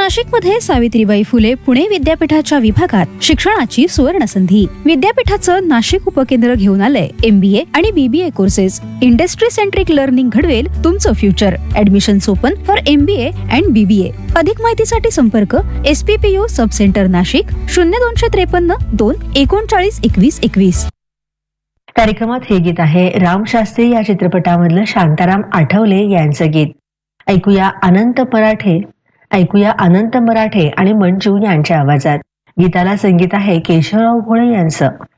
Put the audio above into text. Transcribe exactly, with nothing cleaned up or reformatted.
नाशिकमध्ये सावित्रीबाई फुले पुणे विद्यापीठाच्या विभागात शिक्षणाची सुवर्ण संधी. विद्यापीठाचं नाशिक उपकेंद्र घेऊन आलंय एमबीए आणि BBA courses. Industry centric learning घडवेल तुमचं future. Admission open for MBA and BBA. अधिक माहितीसाठी संपर्क एसपीपीयू सब सेंटर नाशिक शून्य दोनशे त्रेपन्न दोन एकोणचाळीस एकवीस एकवीस. कार्यक्रमात हे गीत आहे रामशास्त्री या चित्रपटामधलं शांताराम आठवले यांचं गीत. ऐकूया अनंत मराठे ऐकूया अनंत मराठे आणि मंजू यांच्या आवाजात. गीताला संगीत आहे केशवराव भोळे यांचं.